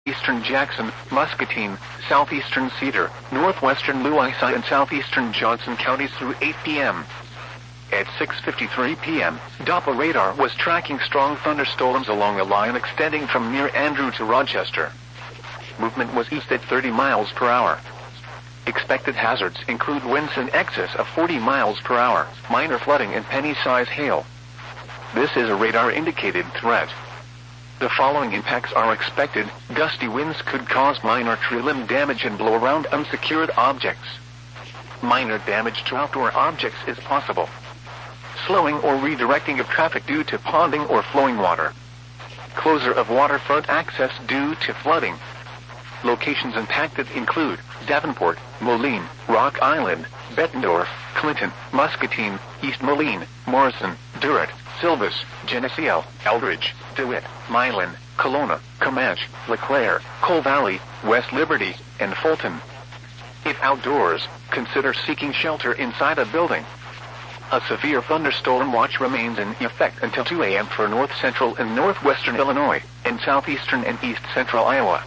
eastern Jackson, Muscatine, southeastern Cedar, northwestern Louisa and southeastern Johnson counties through 8 p.m. At 6:53 p.m., Doppler radar was tracking strong thunderstorms along a line extending from near Andrew to Rochester. Movement was east at 30 miles per hour. Expected hazards include winds in excess of 40 miles per hour, minor flooding and penny-size hail. This is a radar-indicated threat. The following impacts are expected. Gusty winds could cause minor tree limb damage and blow around unsecured objects. Minor damage to outdoor objects is possible. Slowing or redirecting of traffic due to ponding or flowing water. Closure of waterfront access due to flooding. Locations impacted include Davenport, Moline, Rock Island, Bettendorf, Clinton, Muscatine, East Moline, Morrison, Durrett, Silvis, Geneseo, Eldridge, DeWitt, Milan, Kelowna, Comanche, LeClaire, Cole Valley, West Liberty, and Fulton. If outdoors, consider seeking shelter inside a building. A severe thunderstorm watch remains in effect until 2 a.m. for north-central and northwestern Illinois, and southeastern and east-central Iowa.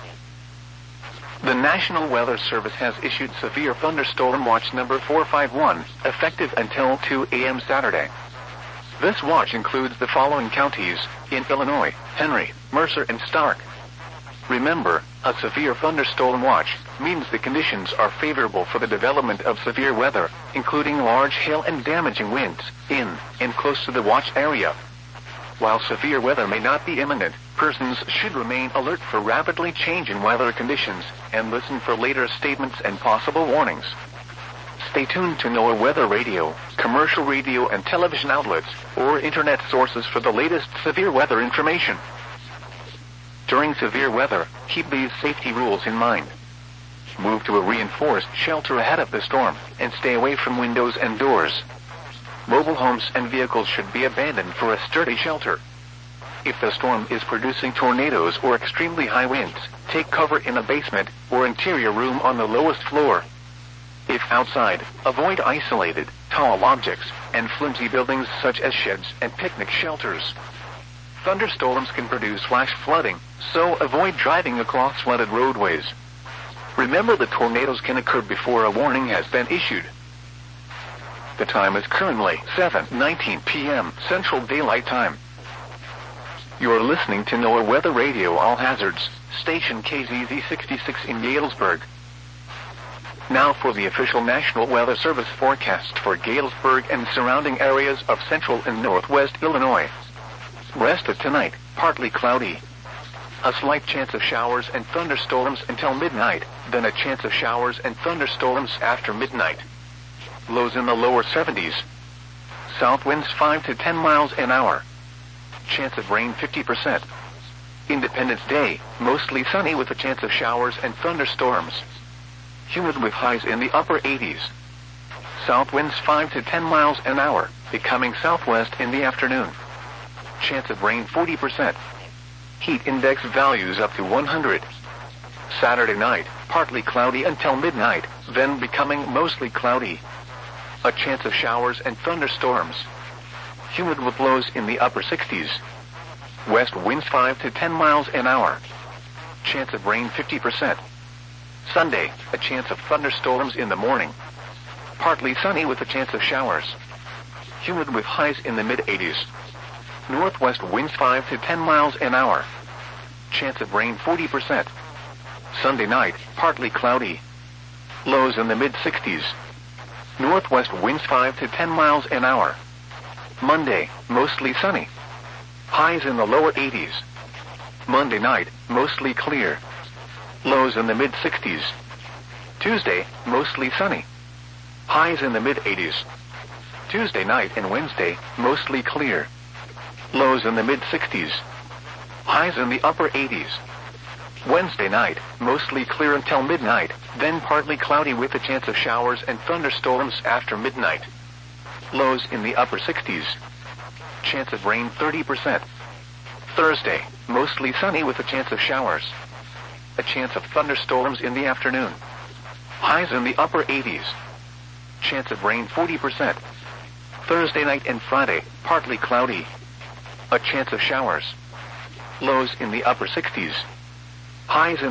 The National Weather Service has issued severe thunderstorm watch number 451, effective until 2 a.m. Saturday. This watch includes the following counties in Illinois: Henry, Mercer, and Stark. Remember, a severe thunderstorm watch means the conditions are favorable for the development of severe weather, including large hail and damaging winds, in and close to the watch area. While severe weather may not be imminent, persons should remain alert for rapidly changing weather conditions and listen for later statements and possible warnings. Stay tuned to NOAA Weather Radio, commercial radio and television outlets, or internet sources for the latest severe weather information. During severe weather, keep these safety rules in mind. Move to a reinforced shelter ahead of the storm, and stay away from windows and doors. Mobile homes and vehicles should be abandoned for a sturdy shelter. If the storm is producing tornadoes or extremely high winds, take cover in a basement or interior room on the lowest floor. If outside, avoid isolated, tall objects, and flimsy buildings such as sheds and picnic shelters. Thunderstorms can produce flash flooding, so avoid driving across flooded roadways. Remember that tornadoes can occur before a warning has been issued. The time is currently 7:19 p.m. Central Daylight Time. You're listening to NOAA Weather Radio All Hazards, station KZZ 66 in Galesburg. Now for the official National Weather Service forecast for Galesburg and surrounding areas of central and northwest Illinois. Rest of tonight, partly cloudy. A slight chance of showers and thunderstorms until midnight, then a chance of showers and thunderstorms after midnight. Lows in the lower 70s. South winds 5 to 10 miles an hour. Chance of rain 50%. Independence Day, mostly sunny with a chance of showers and thunderstorms. Humid with highs in the upper 80s. South winds 5 to 10 miles an hour, becoming southwest in the afternoon. Chance of rain 40%. Heat index values up to 100. Saturday night, partly cloudy until midnight, then becoming mostly cloudy. A chance of showers and thunderstorms. Humid with lows in the upper 60s. West winds 5 to 10 miles an hour. Chance of rain 50%. Sunday, a chance of thunderstorms in the morning. Partly sunny with a chance of showers. Humid with highs in the mid-80s. Northwest winds 5 to 10 miles an hour. Chance of rain 40%. Sunday night, partly cloudy. Lows in the mid-60s. Northwest winds 5 to 10 miles an hour. Monday, mostly sunny. Highs in the lower 80s. Monday night, mostly clear. Lows in the mid-60s. Tuesday, mostly sunny. Highs in the mid-80s. Tuesday night and Wednesday, mostly clear. Lows in the mid-60s. Highs in the upper 80s. Wednesday night, mostly clear until midnight, then partly cloudy with a chance of showers and thunderstorms after midnight. Lows in the upper 60s. Chance of rain 30%. Thursday, mostly sunny with a chance of showers. A chance of thunderstorms in the afternoon. Highs in the upper 80s. Chance of rain 40%. Thursday night and Friday, partly cloudy. A chance of showers. Lows in the upper 60s. Highs in